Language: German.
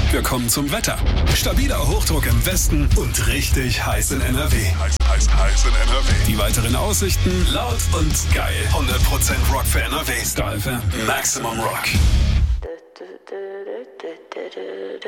Wir kommen zum Wetter. Stabiler Hochdruck im Westen und richtig heiß in NRW. Heiß in NRW. Die weiteren Aussichten laut und geil. 100% Rock für NRW. Star FM. Maximum Rock.